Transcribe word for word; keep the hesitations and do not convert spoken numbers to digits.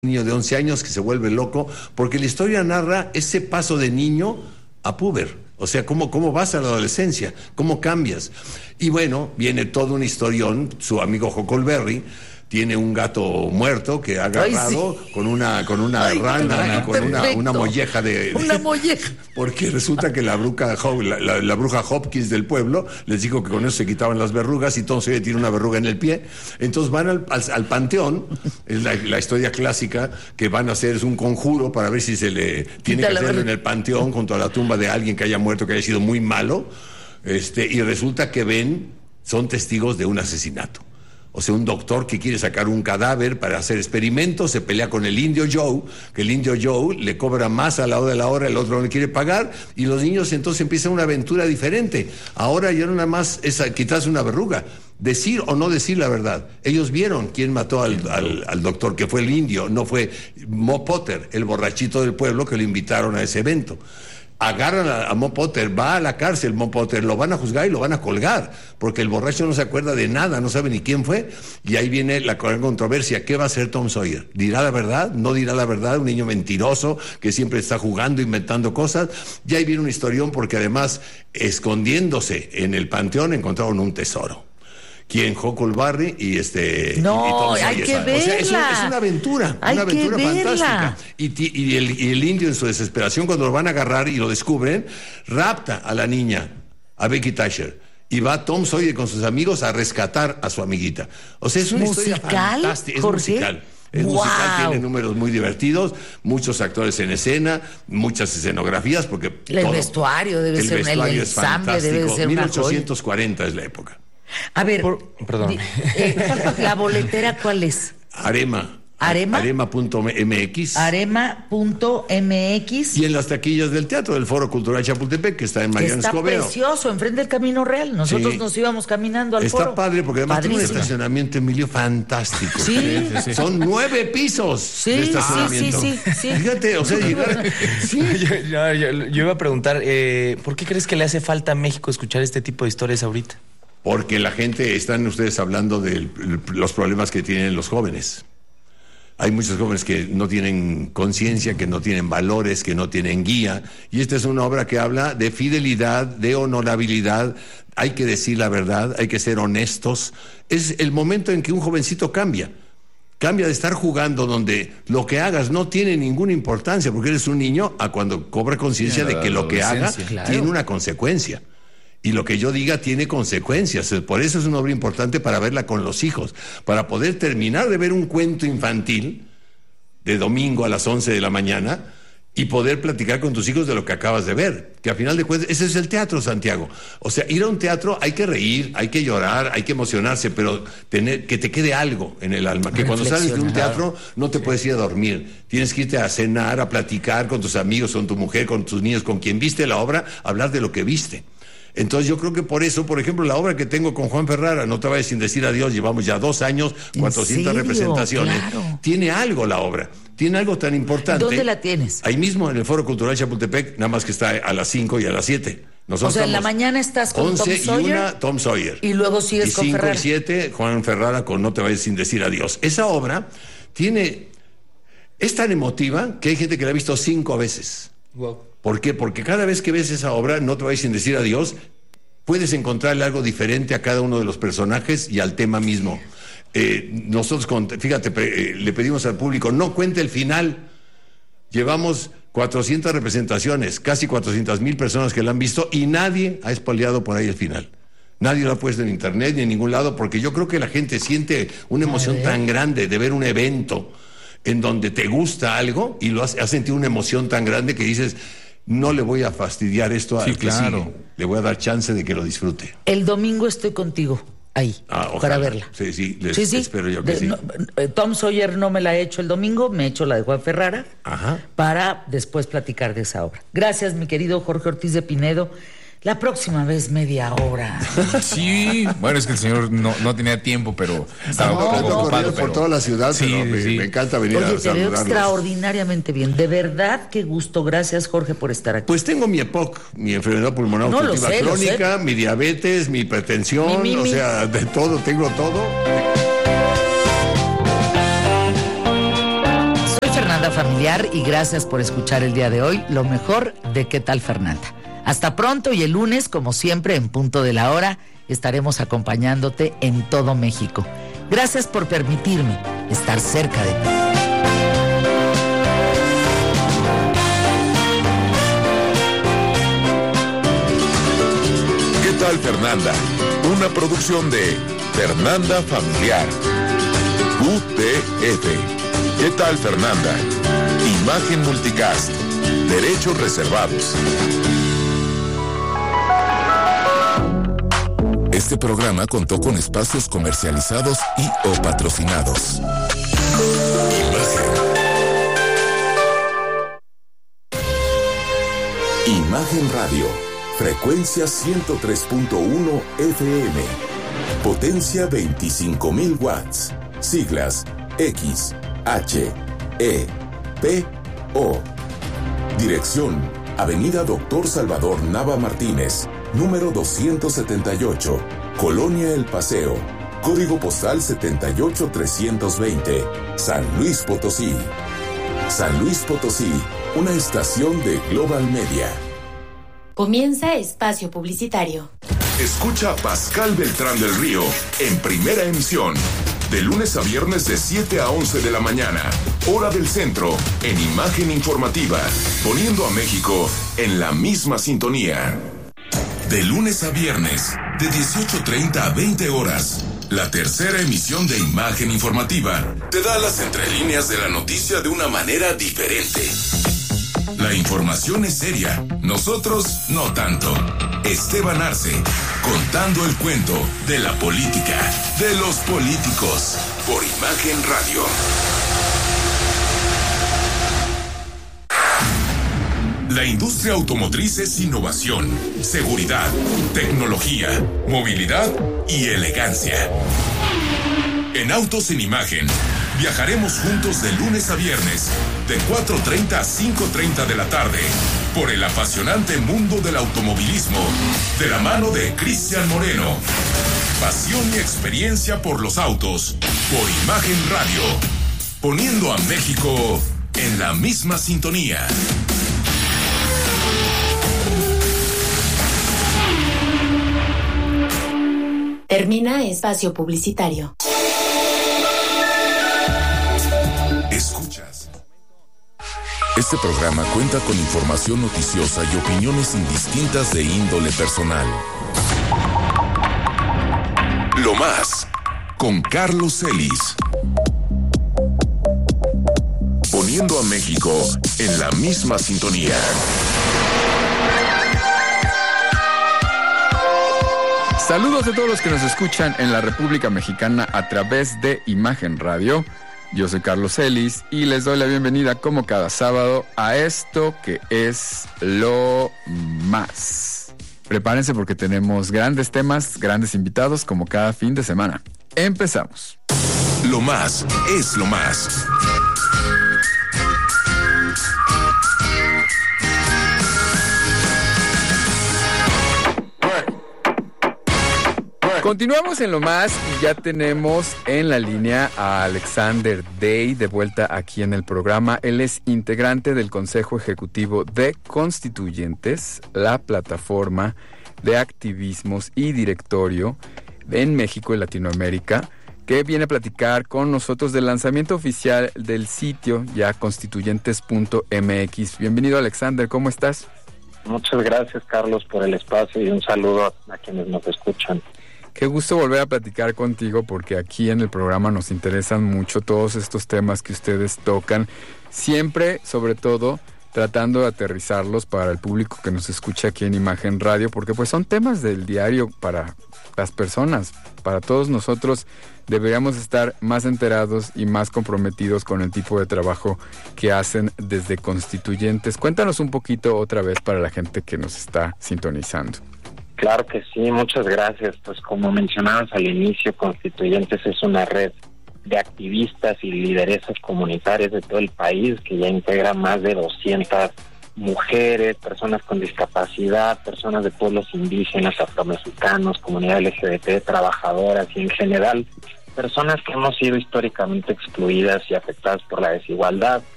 niño de once años que se vuelve loco, porque la historia narra ese paso de niño a puber, o sea, cómo, cómo vas a la adolescencia, cómo cambias. Y bueno, viene todo un historión, su amigo Huckleberry tiene un gato muerto que ha agarrado Ay, sí. con una, con una Ay, rana y con una, una molleja de, de... Una molleja. Porque resulta que la bruja, la, la, la bruja Hopkins del pueblo les dijo que con eso se quitaban las verrugas y todo se tiene una verruga en el pie. Entonces van al, al, al panteón, es la, la historia clásica, que van a hacer es un conjuro para ver si se le tiene Quita que hacerlo en el panteón junto a la tumba de alguien que haya muerto, que haya sido muy malo, este, y resulta que ven, son testigos de un asesinato. O sea, un doctor que quiere sacar un cadáver para hacer experimentos, se pelea con el indio Joe, que el indio Joe le cobra más a la hora de la hora, el otro no le quiere pagar, y los niños entonces empiezan una aventura diferente. Ahora ya no nada más es quitarse una verruga, decir o no decir la verdad. Ellos vieron quién mató al, al, al doctor, que fue el indio, no fue Mo Potter, el borrachito del pueblo que lo invitaron a ese evento. Agarran a, a Mo Potter, va a la cárcel Mo Potter, lo van a juzgar y lo van a colgar, porque el borracho no se acuerda de nada, no sabe ni quién fue, y ahí viene la controversia. ¿Qué va a hacer Tom Sawyer? ¿Dirá la verdad? ¿No dirá la verdad? Un niño mentiroso que siempre está jugando, inventando cosas. Y ahí viene un historión, porque además, escondiéndose en el panteón, encontraron un tesoro. Quien Huckleberry y este no, y, y hay que verla. O sea, es, una, es una aventura, hay una aventura que fantástica. Y, y, el, y el indio en su desesperación, cuando lo van a agarrar y lo descubren, rapta a la niña, a Becky Thatcher, y va Tom Sawyer con sus amigos a rescatar a su amiguita. O sea, es una ¿musical, historia fantástica, es Jorge? musical. Es wow. musical, tiene números muy divertidos, muchos actores en escena, muchas escenografías, porque el todo, vestuario debe el ser vestuario el es ensamble fantástico. debe ser mil ochocientos cuarenta es la época. A ver, Por, perdón. Eh, ¿la boletera cuál es? Arema. ¿Arema? Arema punto M X. Arema punto M X. Y en las taquillas del teatro del Foro Cultural Chapultepec, que está en Mariano Está Escobedo. precioso, enfrente del Camino Real. Nosotros sí. nos íbamos caminando al está foro. Está padre, porque además Padrísimo. tiene un estacionamiento, Emilio, fantástico. Sí. sí, sí. Son nueve pisos sí, de estacionamiento. Sí, sí, sí, sí. Fíjate, o sea, llegar... sí. yo, yo, yo, yo iba a preguntar, eh, ¿por qué crees que le hace falta a México escuchar este tipo de historias ahorita? Porque la gente, están ustedes hablando de los problemas que tienen los jóvenes. Hay muchos jóvenes que no tienen conciencia, que no tienen valores, que no tienen guía. Y esta es una obra que habla de fidelidad, de honorabilidad. Hay que decir la verdad, hay que ser honestos. Es el momento en que un jovencito cambia. Cambia de estar jugando donde lo que hagas no tiene ninguna importancia, porque eres un niño, a cuando cobra conciencia de que lo que haga claro. tiene una consecuencia. Y lo que yo diga tiene consecuencias. Por eso es una obra importante para verla con los hijos, para poder terminar de ver un cuento infantil de domingo a las once de la mañana y poder platicar con tus hijos de lo que acabas de ver. Que a final de cuentas, ese es el teatro, Santiago. O sea, ir a un teatro hay que reír, hay que llorar, hay que emocionarse, pero tener que te quede algo en el alma. Que cuando sales de un teatro no te sí. puedes ir a dormir. Tienes que irte a cenar, a platicar con tus amigos, con tu mujer, con tus niños, con quien viste la obra, hablar de lo que viste. Entonces yo creo que por eso, por ejemplo, la obra que tengo con Juan Ferrara, No te vayas sin decir adiós, llevamos ya dos años, cuatrocientas representaciones. Claro. Tiene algo la obra, tiene algo tan importante. ¿Dónde la tienes? Ahí mismo, en el Foro Cultural Chapultepec, nada más que está a las cinco y a las siete. Nosotros o sea, en la mañana estás con Tom Sawyer. once y una, Tom Sawyer. Y luego sigues y con Ferrara. cinco y siete, Juan Ferrara con No te vayas sin decir adiós. Esa obra tiene... es tan emotiva que hay gente que la ha visto cinco veces. Wow. ¿Por qué? Porque cada vez que ves esa obra, No te vayas sin decir adiós, puedes encontrarle algo diferente a cada uno de los personajes y al tema mismo. Eh, nosotros, con, fíjate, pre, eh, le pedimos al público, no cuente el final. Llevamos cuatrocientas representaciones, casi cuatrocientas mil personas que la han visto y nadie ha espoleado por ahí el final. Nadie lo ha puesto en internet ni en ningún lado, porque yo creo que la gente siente una emoción tan grande de ver un evento en donde te gusta algo y lo has, has sentido una emoción tan grande que dices... no le voy a fastidiar esto al sí, que claro. sigue. Le voy a dar chance de que lo disfrute. El domingo estoy contigo ahí ah, para verla. Sí, sí, les, sí, sí. espero yo que de, sí. No, Tom Sawyer no me la he hecho el domingo, me he hecho la de Juan Ferrara. Ajá. Para después platicar de esa obra. Gracias, mi querido Jorge Ortiz de Pinedo. La próxima vez media hora. Sí, bueno, es que el señor no, no tenía tiempo, pero estaba no, no, ocupado. Pero... por toda la ciudad, sí, pero me, sí. me encanta venir Oye, a te saludarlos. veo extraordinariamente bien. De verdad, qué gusto. Gracias, Jorge, por estar aquí. Pues tengo mi E P O C, mi enfermedad pulmonar no, obstructiva sé, crónica, mi diabetes, mi hipertensión, mi, mi, o sea, de todo, tengo todo. Fernanda Familiar y gracias por escuchar el día de hoy lo mejor de ¿Qué tal, Fernanda? Hasta pronto y el lunes, como siempre, en punto de la hora, estaremos acompañándote en todo México. Gracias por permitirme estar cerca de ti. ¿Qué tal, Fernanda? Una producción de Fernanda Familiar. U T F. ¿Qué tal, Fernanda? Imagen Multicast. Derechos reservados. Este programa contó con espacios comercializados y o patrocinados. Imagen. Imagen Radio. Frecuencia ciento tres punto uno F M. Potencia veinticinco mil watts. Siglas X, H, E, P, O. Dirección: Avenida Doctor Salvador Nava Martínez, número doscientos setenta y ocho, Colonia El Paseo. Código postal setenta y ocho trescientos veinte, San Luis Potosí. San Luis Potosí, una estación de Global Media. Comienza espacio publicitario. Escucha a Pascal Beltrán del Río en primera emisión, de lunes a viernes de siete a once de la mañana, hora del centro, en Imagen Informativa, poniendo a México en la misma sintonía. De lunes a viernes, de dieciocho treinta a veinte horas, la tercera emisión de Imagen Informativa te da las entrelíneas de la noticia de una manera diferente. La información es seria, nosotros no tanto. Esteban Arce, contando el cuento de la política, de los políticos, por Imagen Radio. La industria automotriz es innovación, seguridad, tecnología, movilidad y elegancia. En Autos en Imagen, viajaremos juntos de lunes a viernes, de cuatro treinta a cinco treinta de la tarde, por el apasionante mundo del automovilismo, de la mano de Cristian Moreno. Pasión y experiencia por los autos, por Imagen Radio, poniendo a México en la misma sintonía. Termina espacio publicitario. Escuchas. Este programa cuenta con información noticiosa y opiniones indistintas de índole personal. Lo más, con Carlos Celis. Poniendo a México en la misma sintonía. Saludos a todos los que nos escuchan en la República Mexicana a través de Imagen Radio. Yo soy Carlos Celis y les doy la bienvenida como cada sábado a esto que es Lo Más. Prepárense porque tenemos grandes temas, grandes invitados como cada fin de semana. Empezamos. Lo más es lo más. Continuamos en Lo Más y ya tenemos en la línea a Alexander Day de vuelta aquí en el programa. Él es integrante del Consejo Ejecutivo de Constituyentes, la plataforma de activismos y directorio en México y Latinoamérica, que viene a platicar con nosotros del lanzamiento oficial del sitio ya constituyentes punto m x. Bienvenido, Alexander, ¿cómo estás? Muchas gracias, Carlos, por el espacio y un saludo a, a quienes nos escuchan. Qué gusto volver a platicar contigo porque aquí en el programa nos interesan mucho todos estos temas que ustedes tocan, siempre, sobre todo, tratando de aterrizarlos para el público que nos escucha aquí en Imagen Radio, porque pues son temas del diario para las personas, para todos nosotros. Deberíamos estar más enterados y más comprometidos con el tipo de trabajo que hacen desde Constituyentes. Cuéntanos un poquito otra vez para la gente que nos está sintonizando. Claro que sí, muchas gracias. Pues como mencionabas al inicio, Constituyentes es una red de activistas y lideresas comunitarias de todo el país que ya integra más de doscientas mujeres, personas con discapacidad, personas de pueblos indígenas, afromexicanos, comunidad L G B T, trabajadoras y en general personas que hemos sido históricamente excluidas y afectadas por la desigualdad.